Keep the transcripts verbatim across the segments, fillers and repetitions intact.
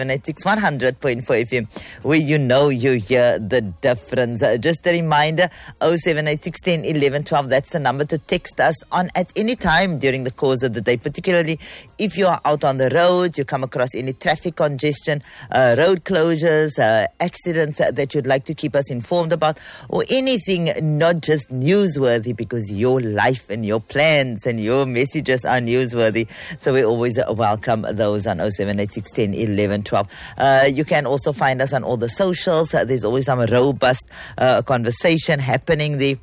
eighty-six one hundred point four F M, where you know you hear the difference. Uh, just a reminder, oh seven eight six, one oh, eleven, twelve, that's the number to text us on at any time during the course of the day, particularly if you are out on the roads, you come across any traffic congestion, uh, road closures, uh, accidents uh, that you'd like to keep us informed about, or anything not just newsworthy, because your life and your plans and your messages are newsworthy. So we always uh, welcome those on oh seven eight six, one oh, eleven, twelve. Uh, you can also find us on all the socials. Uh, there's always some robust uh, conversation happening there.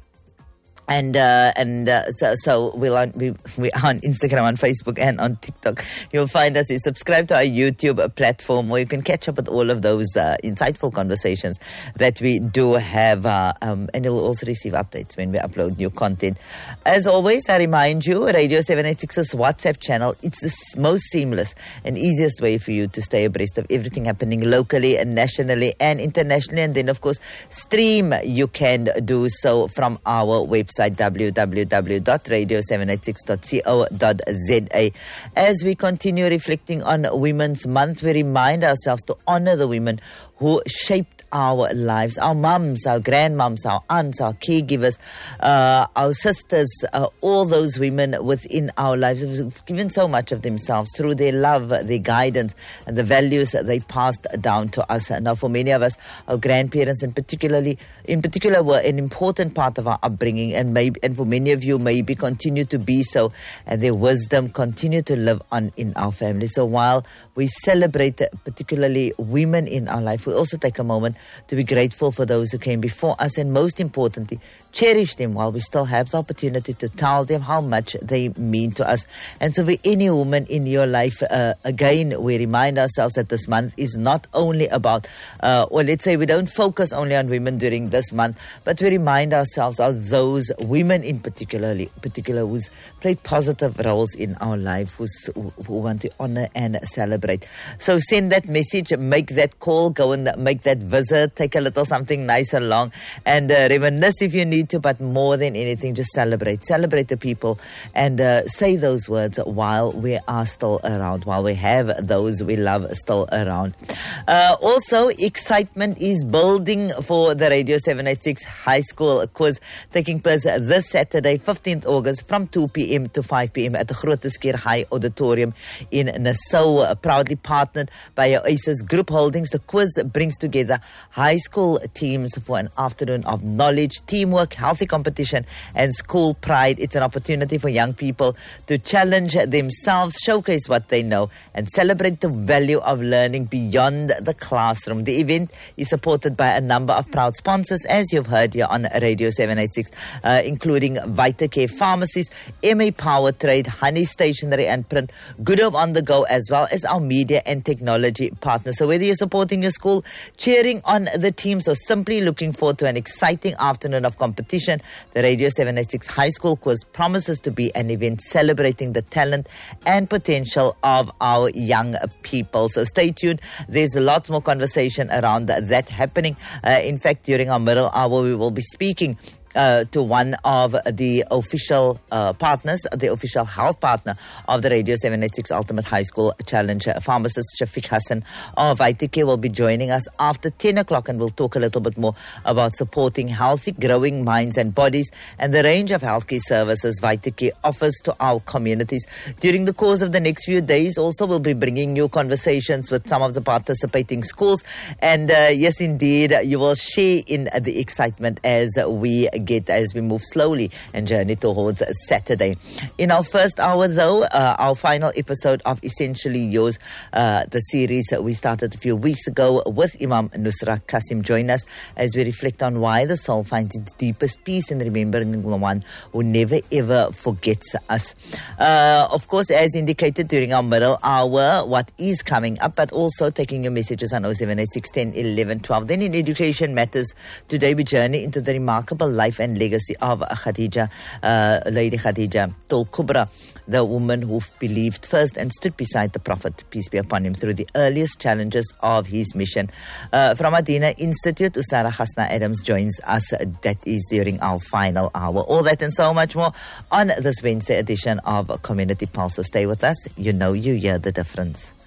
And uh, and uh, so, so we'll on, we, we're on Instagram, on Facebook, and on TikTok. You'll find us. You subscribe to our YouTube platform, where you can catch up with all of those uh, insightful conversations that we do have. Uh, um, and you'll also receive updates when we upload new content. As always, I remind you, Radio seven eighty-six's WhatsApp channel, it's the most seamless and easiest way for you to stay abreast of everything happening locally and nationally and internationally. And then, of course, stream you can do so from our website, w w w dot radio seven eighty-six dot co dot z a. As we continue reflecting on Women's Month, we remind ourselves to honor the women who shaped our lives, our mums, our grandmoms, our aunts, our caregivers, uh, our sisters, uh, all those women within our lives have given so much of themselves through their love, their guidance, and the values that they passed down to us. Now, for many of us, our grandparents, and particularly, in particular, were an important part of our upbringing, and maybe, and for many of you, maybe continue to be so, and their wisdom continue to live on in our family. So while we celebrate particularly women in our life, we also take a moment to be grateful for those who came before us, and most importantly, cherish them while we still have the opportunity to tell them how much they mean to us. And so for any woman in your life, uh, again, we remind ourselves that this month is not only about, uh, or let's say we don't focus only on women during this month, but we remind ourselves of those women in particularly, particular who's played positive roles in our life, who's, who want to honor and celebrate. So send that message, make that call, go and make that visit, take a little something nice along, and uh, reminisce if you need to, but more than anything, just celebrate. Celebrate the people, and uh, say those words while we are still around, while we have those we love still around. Uh, also, excitement is building for the Radio seven eighty-six High School quiz, taking place this Saturday, fifteenth August, from two p.m. to five p.m. at the Grooteskier High Auditorium in Nassau. Proudly partnered by Oasis Group Holdings, the quiz brings together high school teams for an afternoon of knowledge, teamwork, healthy competition, and school pride. It's an opportunity for young people to challenge themselves, showcase what they know, and celebrate the value of learning beyond the classroom. The event is supported by a number of proud sponsors, as you've heard here on Radio seven eighty-six, uh, including VitaCare Pharmacies, M A Power Trade, Honey Stationery and Print, Good Hope on the Go, as well as our media and technology partners. So whether you're supporting your school, cheering on the teams, or simply looking forward to an exciting afternoon of competition, the Radio seven eighty-six High School Quiz promises to be an event celebrating the talent and potential of our young people. So stay tuned. There's a lot more conversation around that happening. Uh, in fact, during our middle hour, we will be speaking Uh, to one of the official uh, partners, the official health partner of the Radio seven eighty-six Ultimate High School Challenge. Pharmacist Shafiq Hassan of VitaCare will be joining us after ten o'clock, and we'll talk a little bit more about supporting healthy, growing minds and bodies, and the range of healthcare services VitaCare offers to our communities. During the course of the next few days, also, we'll be bringing you conversations with some of the participating schools, and uh, yes, indeed, you will share in the excitement as we get as we move slowly and journey towards Saturday. In our first hour, though, uh, our final episode of Essentially Yours, uh, the series we started a few weeks ago with Imam Nusra Qasim. Join us as we reflect on why the soul finds its deepest peace in remembering the one who never ever forgets us. Uh, of course, as indicated during our middle hour, what is coming up, but also taking your messages on oh seven eight six, one oh, eleven, twelve. Then in Education Matters, today we journey into the remarkable life and legacy of Khadija, uh, Lady Khadija Tol Kubra, the woman who believed first and stood beside the Prophet, peace be upon him, through the earliest challenges of his mission. Uh, from Medina Institute, Usara Hasna Adams joins us. That is during our final hour. All that and so much more on this Wednesday edition of Community Pulse. So stay with us. You know you hear the difference.